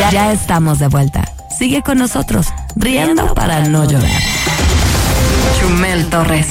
Ya estamos de vuelta. Sigue con nosotros, riendo para no llorar. Chumel Torres.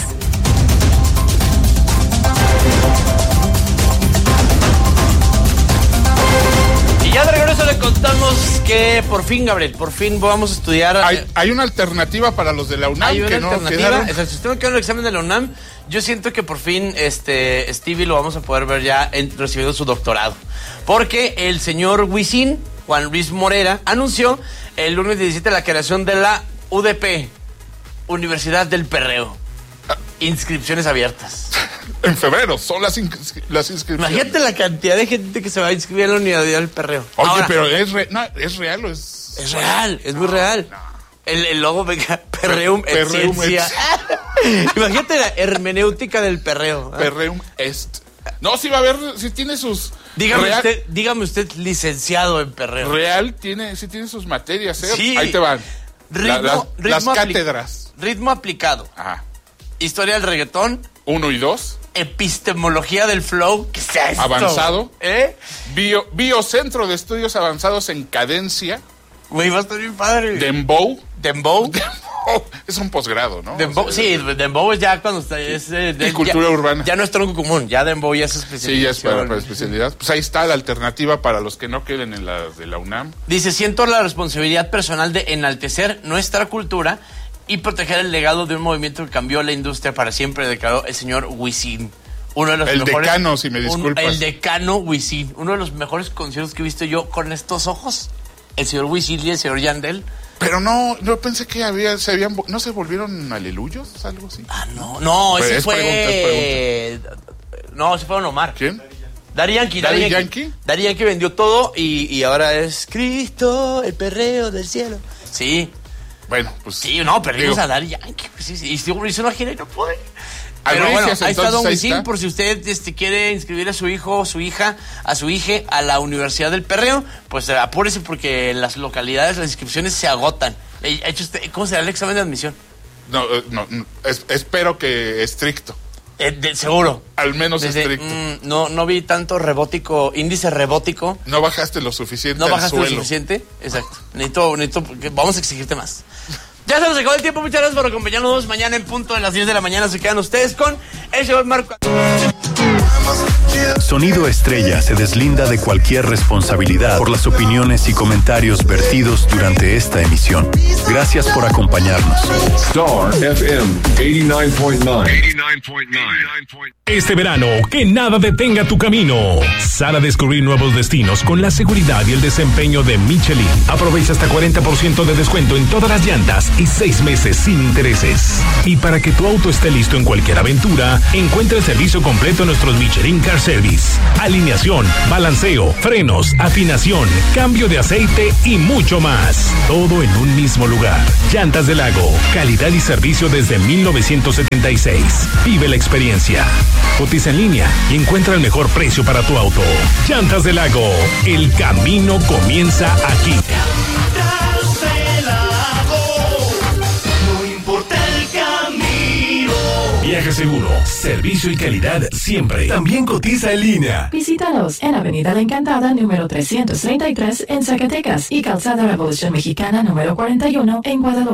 Y ya de regreso le contamos que por fin, Gabriel, vamos a estudiar. Hay una alternativa para los de la UNAM. Hay una que no alternativa. quedaron. Si usted no quedó en el examen de la UNAM, yo siento que por fin Stevie lo vamos a poder ver ya recibiendo su doctorado. Porque el señor Wisin, Juan Luis Morera, anunció el lunes 17 la creación de la UDP, Universidad del Perreo. Inscripciones abiertas. En febrero son las inscripciones. Imagínate la cantidad de gente que se va a inscribir en la Universidad del Perreo. Oye, ahora, pero ¿es real o es...? Es real, es muy real. No. El logo, venga, Perreum et Ciencia. Imagínate la hermenéutica del perreo. Perreum est. No, sí va a haber, sí tiene sus... Dígame usted, licenciado en perreo. Real sí tiene sus materias, ¿eh? Sí. Ahí te van. Ritmo las cátedras. Ritmo aplicado. Ajá. Historia del reggaetón. 1 y 2. Epistemología del flow. ¿Qué sea esto? Avanzado. Biocentro de Estudios Avanzados en Cadencia. Güey, va a estar bien padre. Dembow. Es un posgrado, ¿no? Dembow, o sea, sí, Dembow es ya cuando está... y cultura urbana. Ya no es tronco común, ya Dembow ya es especialidad. Sí, ya es para especialidad. Pues ahí está la alternativa para los que no queden en la de la UNAM. Dice, siento la responsabilidad personal de enaltecer nuestra cultura y proteger el legado de un movimiento que cambió la industria para siempre, declaró el señor Wisin. Uno de los mejores, decano, si me disculpas. El decano Wisin, uno de los mejores conciertos que he visto yo con estos ojos. El señor Wisin y el señor Yandel. Pero no pensé que no se volvieron aleluyos, algo así. No, ese fue... No, ese fue Don Omar. ¿Quién? Daddy Yankee. Daddy Yankee vendió todo y ahora es Cristo, el perreo del cielo. Sí. Bueno, pues... Sí, no, perdimos a Daddy Yankee. Pues, sí. Y si hizo una gira y no puede. Pero bueno, ahí está Don Wisin, por si usted quiere inscribir a su hijo o su hija, a su hija a la Universidad del Perreo, pues apúrese porque en las localidades las inscripciones se agotan. ¿Cómo será el examen de admisión? No, espero que estricto. Seguro. Al menos estricto. No vi tanto índice rebótico. No bajaste lo suficiente. No bajaste lo suficiente, exacto. Necesito, vamos a exigirte más. Ya se nos acabó el tiempo, muchas gracias por acompañarnos. Mañana en punto de las 10 de la mañana se quedan ustedes con el señor Marco. Sonido Estrella se deslinda de cualquier responsabilidad por las opiniones y comentarios vertidos durante esta emisión. Gracias por acompañarnos. Star FM 89.9. Este verano, que nada detenga tu camino. Sal a descubrir nuevos destinos con la seguridad y el desempeño de Michelin. Aprovecha hasta 40% de descuento en todas las llantas y 6 meses sin intereses. Y para que tu auto esté listo en cualquier aventura, encuentra el servicio completo en nuestros Michelin Car Service. Alineación, balanceo, frenos, afinación, cambio de aceite y mucho más. Todo en un mismo lugar. Llantas del Lago, calidad y servicio desde 1976. Vive la experiencia. Cotiza en línea y encuentra el mejor precio para tu auto. Llantas del Lago, el camino comienza aquí. Viaje seguro, servicio y calidad siempre. También cotiza en línea. Visítanos en Avenida La Encantada, número 333 en Zacatecas y Calzada Revolución Mexicana, número 41 en Guadalupe.